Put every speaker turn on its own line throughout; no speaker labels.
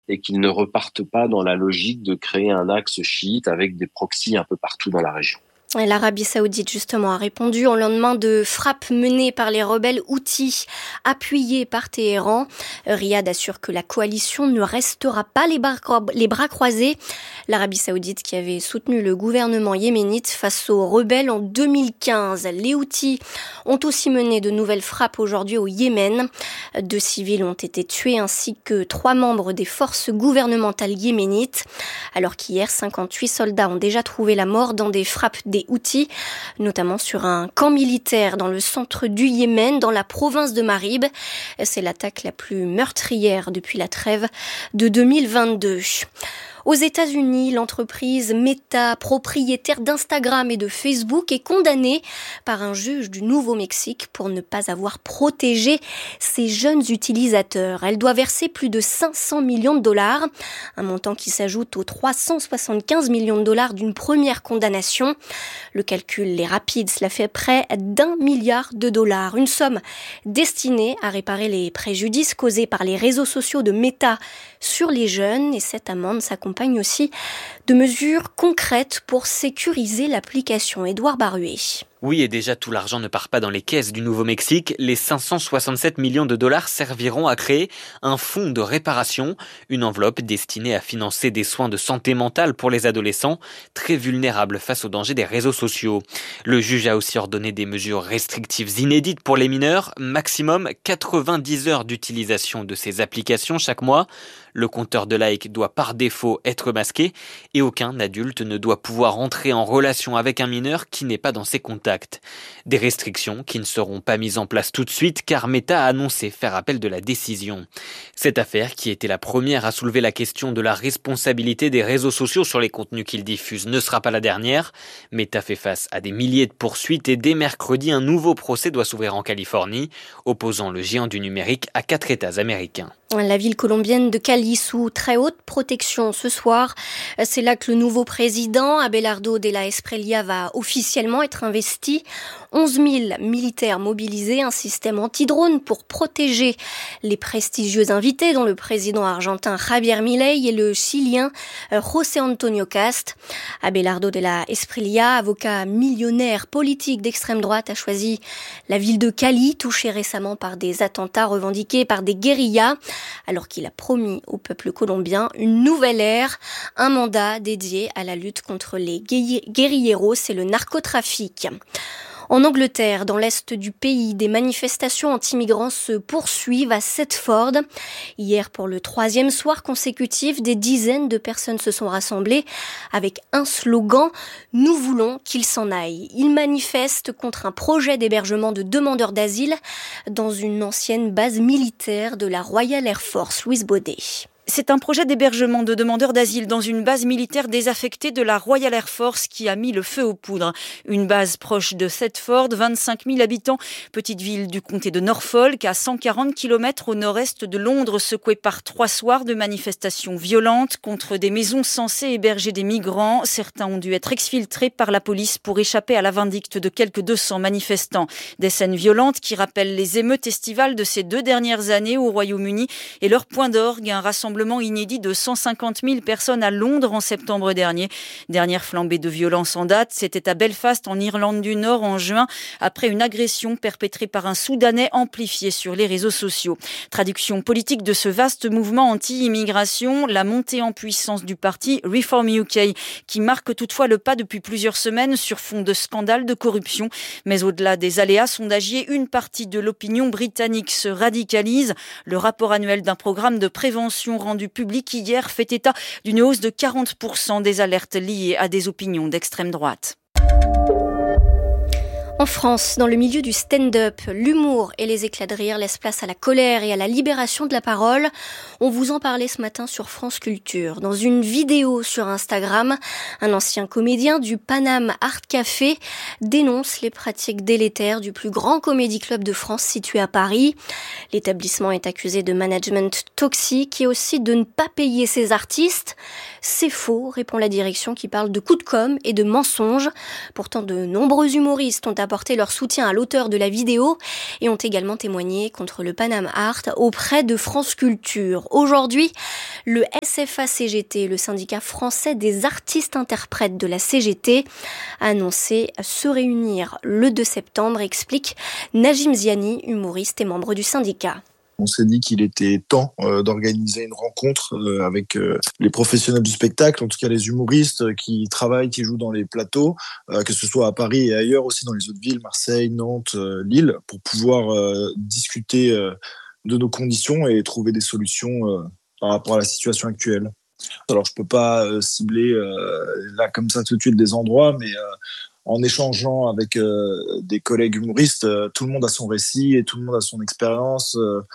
et qu'ils ne repartent pas dans la logique de créer un axe chiite avec des proxys un peu partout dans la région.
L'Arabie Saoudite, justement, a répondu au lendemain de frappes menées par les rebelles houthis, appuyés par Téhéran. Riyad assure que la coalition ne restera pas les bras croisés. L'Arabie Saoudite, qui avait soutenu le gouvernement yéménite face aux rebelles en 2015. Les houthis ont aussi mené de nouvelles frappes aujourd'hui au Yémen. 2 civils ont été tués ainsi que 3 membres des forces gouvernementales yéménites. Alors qu'hier, 58 soldats ont déjà trouvé la mort dans des frappes des Houthis, notamment sur un camp militaire dans le centre du Yémen, dans la province de Marib. C'est l'attaque la plus meurtrière depuis la trêve de 2022. Aux États-Unis, l'entreprise Meta, propriétaire d'Instagram et de Facebook, est condamnée par un juge du Nouveau-Mexique pour ne pas avoir protégé ses jeunes utilisateurs. Elle doit verser plus de 500 millions de dollars, un montant qui s'ajoute aux 375 millions de dollars d'une première condamnation. Le calcul est rapide, cela fait près d'1 milliard de dollars. Une somme destinée à réparer les préjudices causés par les réseaux sociaux de Meta sur les jeunes, et cette amende s'accompagne aussi de mesures concrètes pour sécuriser l'application. Édouard Baruet.
Oui, et déjà tout l'argent ne part pas dans les caisses du Nouveau-Mexique. Les 567 millions de dollars serviront à créer un fonds de réparation, une enveloppe destinée à financer des soins de santé mentale pour les adolescents, très vulnérables face aux dangers des réseaux sociaux. Le juge a aussi ordonné des mesures restrictives inédites pour les mineurs, maximum 90 heures d'utilisation de ces applications chaque mois. Le compteur de likes doit par défaut être masqué et aucun adulte ne doit pouvoir entrer en relation avec un mineur qui n'est pas dans ses contacts. Des restrictions qui ne seront pas mises en place tout de suite car Meta a annoncé faire appel de la décision. Cette affaire, qui était la première à soulever la question de la responsabilité des réseaux sociaux sur les contenus qu'ils diffusent, ne sera pas la dernière. Meta fait face à des milliers de poursuites et dès mercredi, un nouveau procès doit s'ouvrir en Californie, opposant le géant du numérique à 4 États américains.
La ville colombienne de Cali sous très haute protection ce soir. C'est là que le nouveau président, Abelardo de la Espriella, va officiellement être investi. 11 000 militaires mobilisés, un système anti-drone pour protéger les prestigieux invités, dont le président argentin Javier Milei et le chilien José Antonio Cast. Abelardo de la Espriella, avocat millionnaire politique d'extrême droite, a choisi la ville de Cali, touchée récemment par des attentats revendiqués par des guérillas, alors qu'il a promis au peuple colombien une nouvelle ère, un mandat dédié à la lutte contre les guérilleros et le narcotrafic. En Angleterre, dans l'est du pays, des manifestations anti-migrants se poursuivent à Thetford. Hier, pour le 3e soir consécutif, des dizaines de personnes se sont rassemblées avec un slogan « Nous voulons qu'ils s'en aillent ». Ils manifestent contre un projet d'hébergement de demandeurs d'asile dans une ancienne base militaire de la Royal Air Force. Louise Baudet.
C'est un projet d'hébergement de demandeurs d'asile dans une base militaire désaffectée de la Royal Air Force qui a mis le feu aux poudres. Une base proche de Thetford, 25 000 habitants, petite ville du comté de Norfolk, à 140 km au nord-est de Londres, secouée par 3 soirs de manifestations violentes contre des maisons censées héberger des migrants. Certains ont dû être exfiltrés par la police pour échapper à la vindicte de quelques 200 manifestants. Des scènes violentes qui rappellent les émeutes estivales de ces 2 dernières années au Royaume-Uni et leur point d'orgue, un rassemblement inédit de 150 000 personnes à Londres en septembre dernier. Dernière flambée de violence en date, c'était à Belfast en Irlande du Nord en juin, après une agression perpétrée par un Soudanais amplifiée sur les réseaux sociaux. Traduction politique de ce vaste mouvement anti-immigration, la montée en puissance du parti Reform UK, qui marque toutefois le pas depuis plusieurs semaines sur fond de scandales de corruption. Mais au-delà des aléas sondagiers, une partie de l'opinion britannique se radicalise. Le rapport annuel d'un programme de prévention rendu public hier fait état d'une hausse de 40% des alertes liées à des opinions d'extrême droite.
En France, dans le milieu du stand-up, l'humour et les éclats de rire laissent place à la colère et à la libération de la parole. On vous en parlait ce matin sur France Culture. Dans une vidéo sur Instagram, un ancien comédien du Paname Art Café dénonce les pratiques délétères du plus grand comédie club de France situé à Paris. L'établissement est accusé de management toxique et aussi de ne pas payer ses artistes. C'est faux, répond la direction qui parle de coups de com' et de mensonges. Pourtant, de nombreux humoristes ont apporté leur soutien à l'auteur de la vidéo et ont également témoigné contre le Paname Art auprès de France Culture. Aujourd'hui, le SFA-CGT, le syndicat français des artistes-interprètes de la CGT, a annoncé se réunir le 2 septembre, explique Najim Ziani, humoriste et membre du syndicat.
On s'est dit qu'il était temps d'organiser une rencontre avec les professionnels du spectacle, en tout cas les humoristes qui travaillent, qui jouent dans les plateaux, que ce soit à Paris et ailleurs, aussi dans les autres villes, Marseille, Nantes, Lille, pour pouvoir discuter de nos conditions et trouver des solutions par rapport à la situation actuelle. Alors je peux pas cibler là comme ça tout de suite des endroits, mais en échangeant avec des collègues humoristes, tout le monde a son récit et tout le monde a son expérience,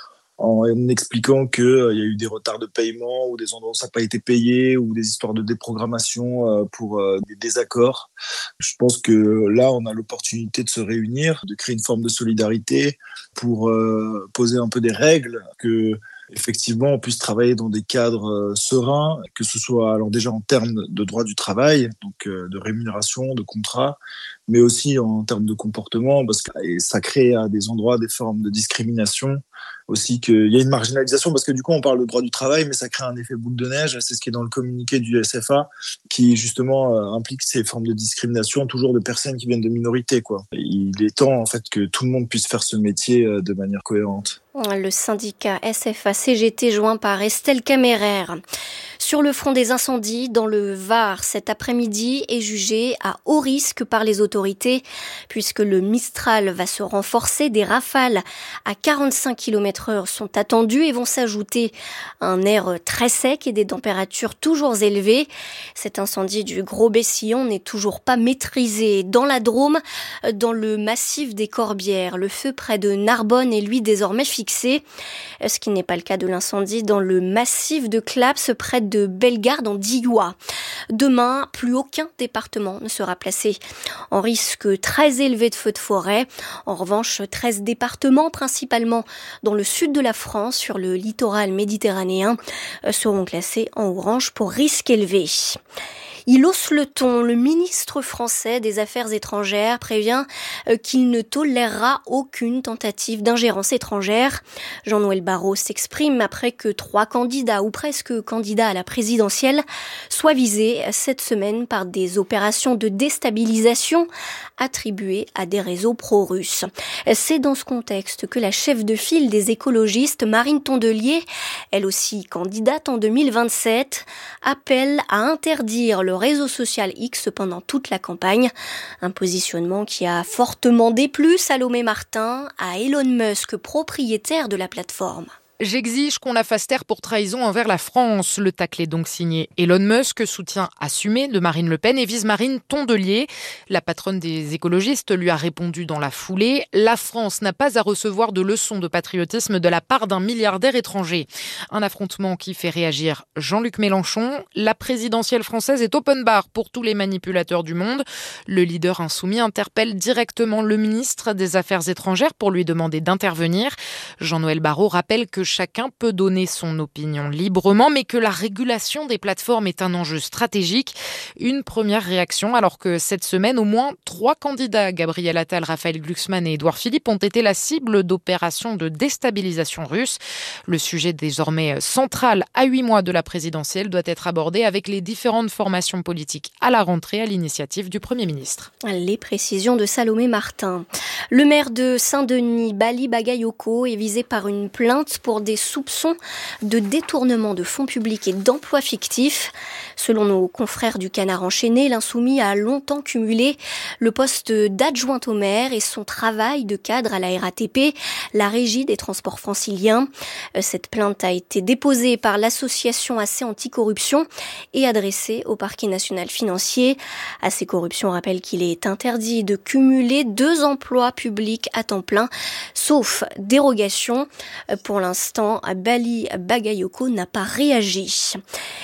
en expliquant qu'il y a eu des retards de paiement ou des endroits où ça n'a pas été payé ou des histoires de déprogrammation pour des désaccords. Je pense que là, on a l'opportunité de se réunir, de créer une forme de solidarité pour poser un peu des règles, que effectivement, on puisse travailler dans des cadres sereins, que ce soit alors déjà en termes de droit du travail, donc de rémunération, de contrat, mais aussi en termes de comportement, parce que ça crée à des endroits des formes de discrimination, aussi qu'il y a une marginalisation, parce que du coup on parle de droit du travail, mais ça crée un effet boule de neige, c'est ce qui est dans le communiqué du SFA, qui justement implique ces formes de discrimination, toujours de personnes qui viennent de minorités, quoi. Il est temps en fait que tout le monde puisse faire ce métier de manière cohérente.
Le syndicat SFA-CGT joint par Estelle Caméraire. Sur le front des incendies, dans le Var, cet après-midi est jugé à haut risque par les autorités, puisque le Mistral va se renforcer. Des rafales à 45 km/h sont attendues et vont s'ajouter un air très sec et des températures toujours élevées. Cet incendie du Gros Bessillon n'est toujours pas maîtrisé. Dans la Drôme, dans le massif des Corbières, le feu près de Narbonne est lui désormais fixé, ce qui n'est pas le cas de l'incendie dans le massif de Claps près de Bellegarde en Diois. Demain, plus aucun département ne sera placé en risque très élevé de feux de forêt. En revanche, 13 départements, principalement dans le sud de la France, sur le littoral méditerranéen, seront classés en orange pour risque élevé. Il hausse le ton. Le ministre français des Affaires étrangères prévient qu'il ne tolérera aucune tentative d'ingérence étrangère. Jean-Noël Barrot s'exprime après que 3 candidats ou presque candidats à la présidentielle soient visés cette semaine par des opérations de déstabilisation attribuées à des réseaux pro-russes. C'est dans ce contexte que la chef de file des écologistes, Marine Tondelier, elle aussi candidate en 2027, appelle à interdire le réseau social X pendant toute la campagne. Un positionnement qui a fortement déplu Salomé Martin à Elon Musk, propriétaire de la plateforme.
J'exige qu'on la fasse taire pour trahison envers la France. Le tacle est donc signé Elon Musk, soutien assumé de Marine Le Pen et vise Marine Tondelier. La patronne des écologistes lui a répondu dans la foulée « La France n'a pas à recevoir de leçons de patriotisme de la part d'un milliardaire étranger ». Un affrontement qui fait réagir Jean-Luc Mélenchon. La présidentielle française est open bar pour tous les manipulateurs du monde. Le leader insoumis interpelle directement le ministre des Affaires étrangères pour lui demander d'intervenir. Jean-Noël Barrot rappelle que chacun peut donner son opinion librement, mais que la régulation des plateformes est un enjeu stratégique. Une première réaction, alors que cette semaine, au moins 3 candidats, Gabriel Attal, Raphaël Glucksmann et Édouard Philippe, ont été la cible d'opérations de déstabilisation russe. Le sujet désormais central à 8 mois de la présidentielle doit être abordé avec les différentes formations politiques à la rentrée à l'initiative du Premier ministre.
Les précisions de Salomé Martin. Le maire de Saint-Denis, Bali Bagayoko, est visé par une plainte pour des soupçons de détournement de fonds publics et d'emplois fictifs. Selon nos confrères du Canard enchaîné, l'insoumis a longtemps cumulé le poste d'adjointe au maire et son travail de cadre à la RATP, la Régie des transports franciliens. Cette plainte a été déposée par l'association AC Anticorruption et adressée au parquet national financier. AC Corruption rappelle qu'il est interdit de cumuler 2 emplois publics à temps plein, sauf dérogation. Pour l'instant, Bali Bagayoko n'a pas réagi.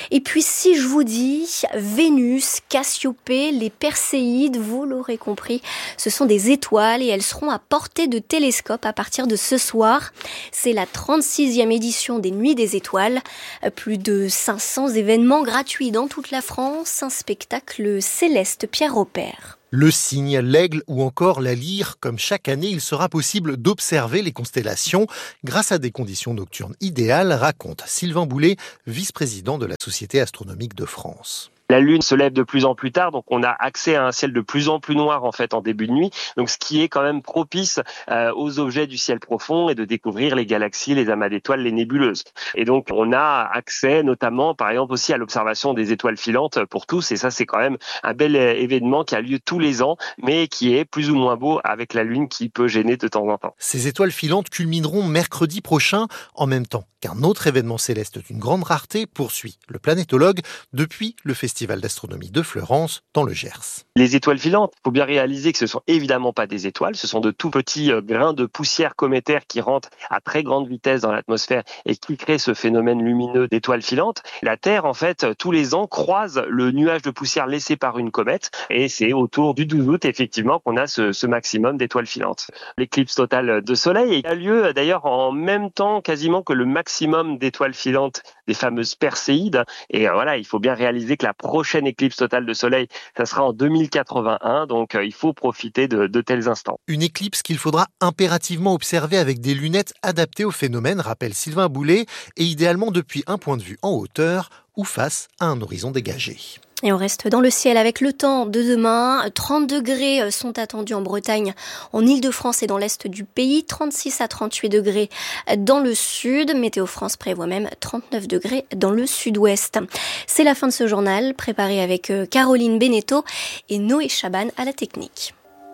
Et puis si je vous dis Vénus, Cassiopée, les Perséides, vous l'aurez compris, ce sont des étoiles et elles seront à portée de télescope à partir de ce soir. C'est la 36e édition des Nuits des Étoiles. Plus de 500 événements gratuits dans toute la France, un spectacle céleste Pierre Robert.
Le cygne, l'aigle ou encore la lyre, comme chaque année, il sera possible d'observer les constellations grâce à des conditions nocturnes idéales, raconte Sylvain Boulet, vice-président de la Société astronomique de France.
La Lune se lève de plus en plus tard, donc on a accès à un ciel de plus en plus noir en fait en début de nuit, donc ce qui est quand même propice aux objets du ciel profond et de découvrir les galaxies, les amas d'étoiles, les nébuleuses. Et donc on a accès notamment par exemple aussi à l'observation des étoiles filantes pour tous, et ça c'est quand même un bel événement qui a lieu tous les ans, mais qui est plus ou moins beau avec la Lune qui peut gêner de temps en temps.
Ces étoiles filantes culmineront mercredi prochain, en même temps qu'un autre événement céleste d'une grande rareté poursuit le planétologue depuis le Festival d'astronomie de Fleurance dans le Gers.
Les étoiles filantes, il faut bien réaliser que ce sont évidemment pas des étoiles, ce sont de tout petits grains de poussière cométaire qui rentrent à très grande vitesse dans l'atmosphère et qui créent ce phénomène lumineux d'étoiles filantes. La Terre, en fait, tous les ans croise le nuage de poussière laissé par une comète et c'est autour du 12 août, effectivement, qu'on a ce maximum d'étoiles filantes. L'éclipse totale de soleil a lieu d'ailleurs en même temps quasiment que le maximum d'étoiles filantes des fameuses Perséides. Et voilà, il faut bien réaliser que la prochaine éclipse totale de soleil, ça sera en 2081, donc il faut profiter de tels instants.
Une éclipse qu'il faudra impérativement observer avec des lunettes adaptées au phénomène, rappelle Sylvain Boulet, et idéalement depuis un point de vue en hauteur ou face à un horizon dégagé.
Et on reste dans le ciel avec le temps de demain. 30 degrés sont attendus en Bretagne, en Île-de-France et dans l'est du pays. 36 à 38 degrés dans le sud. Météo France prévoit même 39 degrés dans le sud-ouest. C'est la fin de ce journal, préparé avec Caroline Beneteau et Noé Chaban à la technique.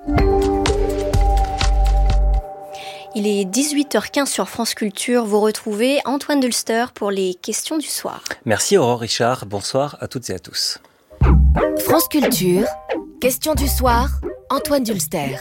Il est 18h15 sur France Culture. Vous retrouvez Antoine Dulster pour les questions du soir.
Merci Aurore Richard. Bonsoir à toutes et à tous.
France Culture, question du soir, Antoine Dulster.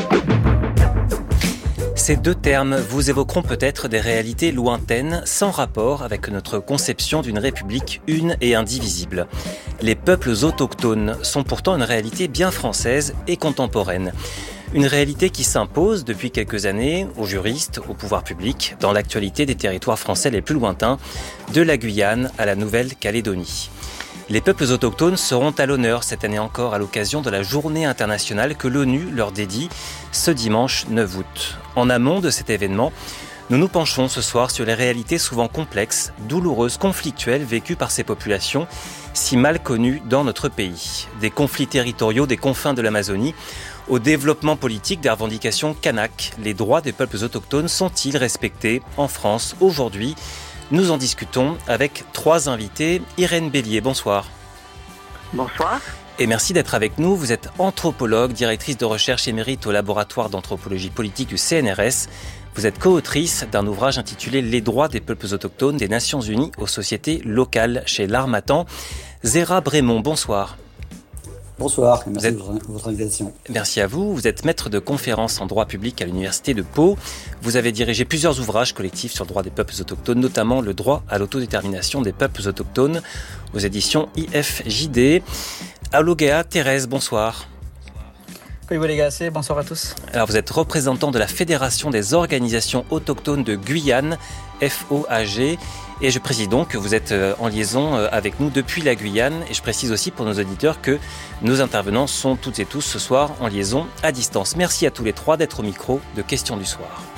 Ces deux termes vous évoqueront peut-être des réalités lointaines, sans rapport avec notre conception d'une république une et indivisible. Les peuples autochtones sont pourtant une réalité bien française et contemporaine. Une réalité qui s'impose depuis quelques années aux juristes, au pouvoir public, dans l'actualité des territoires français les plus lointains, de la Guyane à la Nouvelle-Calédonie. Les peuples autochtones seront à l'honneur cette année encore à l'occasion de la journée internationale que l'ONU leur dédie ce dimanche 9 août. En amont de cet événement, nous nous penchons ce soir sur les réalités souvent complexes, douloureuses, conflictuelles vécues par ces populations si mal connues dans notre pays. Des conflits territoriaux des confins de l'Amazonie au développement politique des revendications kanak. Les droits des peuples autochtones sont-ils respectés en France aujourd'hui ? Nous en discutons avec trois invités. Irène Bélier, bonsoir.
Bonsoir.
Et merci d'être avec nous. Vous êtes anthropologue, directrice de recherche émérite au laboratoire d'anthropologie politique du CNRS. Vous êtes co-autrice d'un ouvrage intitulé « Les droits des peuples autochtones des Nations Unies aux sociétés locales » chez l'Harmattan. Zéra Brémond, bonsoir.
Bonsoir, merci de votre invitation.
Merci à vous. Vous êtes maître de conférences en droit public à l'Université de Pau. Vous avez dirigé plusieurs ouvrages collectifs sur le droit des peuples autochtones, notamment le droit à l'autodétermination des peuples autochtones aux éditions IFJD. Alogea Thérèse, bonsoir.
Bonsoir à tous.
Alors vous êtes représentant de la Fédération des organisations autochtones de Guyane, FOAG, et je précise donc que vous êtes en liaison avec nous depuis la Guyane, et je précise aussi pour nos auditeurs que nos intervenants sont toutes et tous ce soir en liaison à distance. Merci à tous les trois d'être au micro de Questions du soir.